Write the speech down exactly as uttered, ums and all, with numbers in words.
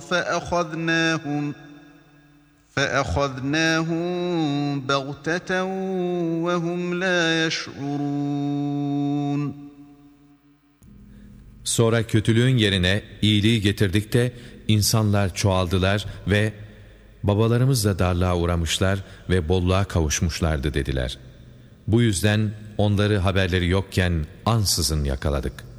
فَأَخَذْنَاهُمْ فَأَخَذْنَاهُمْ بَغْتَةً وَهُمْ لَا يَشْعُرُونَ. Sonra kötülüğün yerine iyiliği getirdik de insanlar çoğaldılar ve babalarımız da darlığa uğramışlar ve bolluğa kavuşmuşlardı dediler. Bu yüzden onları haberleri yokken ansızın yakaladık.